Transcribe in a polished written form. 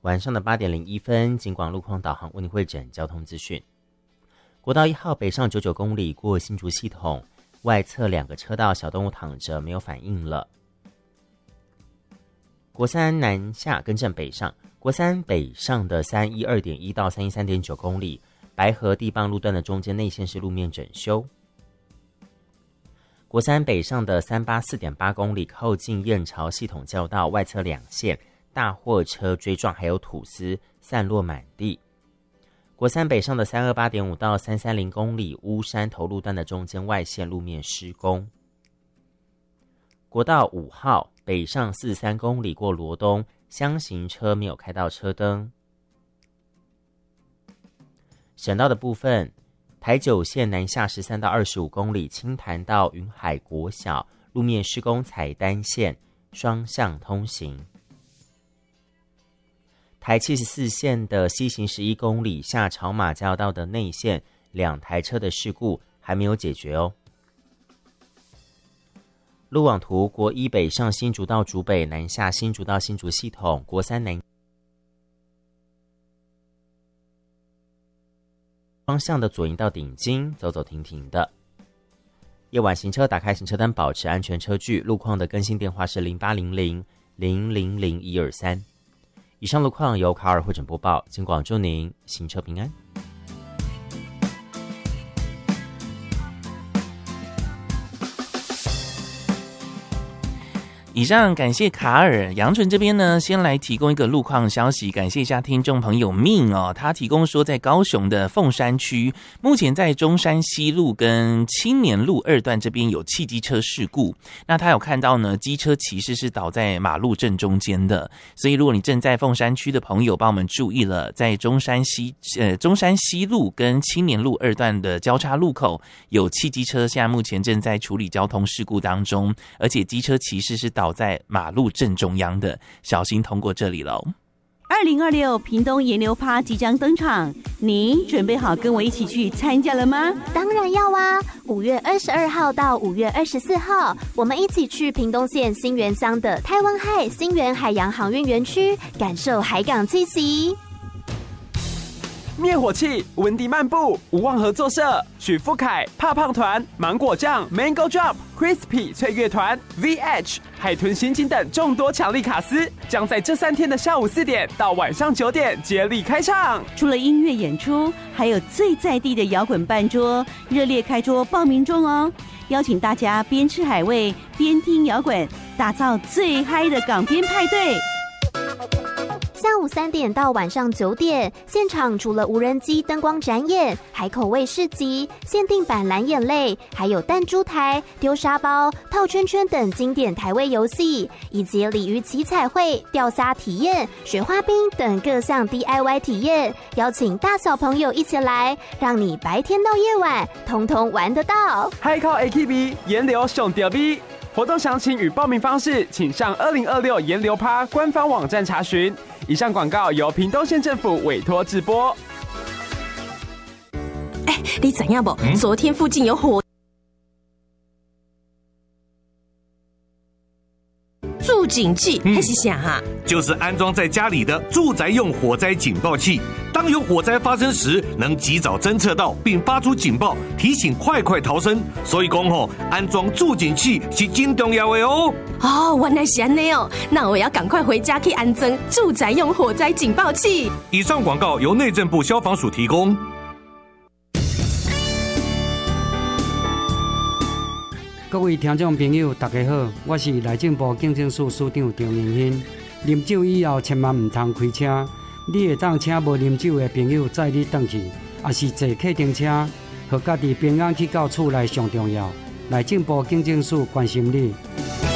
晚上的8点01分，警广路况导航为您汇整交通资讯。国道1号北上99公里过新竹系统，外侧2个车道小动物躺着没有反应了。国三南下更正北上，国三北上的312.1到313.9公里，白河地磅路段的中间内线是路面整修。国三北上的384.8公里，靠近燕巢系统交道外侧2线大货车追撞还有土丝散落满地。国三北上的328.5到330公里，乌山头路段的中间外线路面施工。国道5号北上43公里过罗东，厢型车没有开到车灯。省道的部分，台9线南下13到25公里，清潭到云海国小路面施工采单线，双向通行。台74线的西行11公里下草马交道的内线2台车的事故还没有解决哦。路网图，国一北上新竹到竹北，南下新竹到新竹系统，国三南方向的左营到顶金，走走停停的。夜晚行车打开行车灯，保持安全车距。路况的更新电话是0800000123。以上路况由卡尔汇整播报，警广祝您行车平安。 以上感谢卡尔。杨纯这边呢，先来提供一个路况消息，感谢一下听众朋友命哦。他提供说，在高雄的凤山区，目前在中山西路跟青年路2段这边有汽机车事故。那他有看到呢，机车骑士是倒在马路正中间的，所以如果你正在凤山区的朋友，帮我们注意了，在中山西路跟青年路2段的交叉路口有汽机车，现在目前正在处理交通事故当中，而且机车骑士是倒在马路正中央的，小心通过这里喽。 2026屏东盐流趴即将登场，你准备好跟我一起去参加了吗？ 当然要啊！5月22号到5月24号，我们一起去屏东县新园乡的台湾海新园海洋航运园区，感受海港气息。 灭火器、温迪漫步、无望合作社、许富凯、怕胖团、芒果酱、Mango Drop、Crispy 翠月团、VH、海豚刑警等众多强力卡司，将在这3天的下午4点到晚上9点接力开唱。 除了音乐演出，还有最在地的摇滚办桌，热烈开桌报名中哦！邀请大家边吃海味边听摇滚，打造最嗨的港边派对。 下午3点到晚上9点，现场除了无人机灯光展演、海口味市集、限定版蓝眼泪，还有弹珠台、丢沙包、套圈圈等经典台味游戏，以及鲤鱼旗彩绘、钓虾体验、雪花冰等各项 DIY 体验，邀请大小朋友一起来，让你白天到夜晚通通玩得到。 海口 AKB 盐流上吊 B。活动详情与报名方式，请上2026盐流趴官方网站查询。以上广告由屏东县政府委托直播。 你知影不？昨天附近有火住警器，还是啥哈？ 就是安装在家里的住宅用火灾警报器。当有火灾发生时，能及早侦测到并发出警报，提醒快逃生。所以讲安装住警器是真重要的哦。 哦，原来是这样哦，那我要赶快回家去安装住宅用火灾警报器。 以上广告由内政部消防署提供。 各位听众朋友，大家好，我是内政部警政署署长张荣兴。啉酒以后，千万唔通开车。你会当请无啉酒的朋友载你回去，也是坐客停车，和家己平安去到厝内上重要。内政部警政署关心你。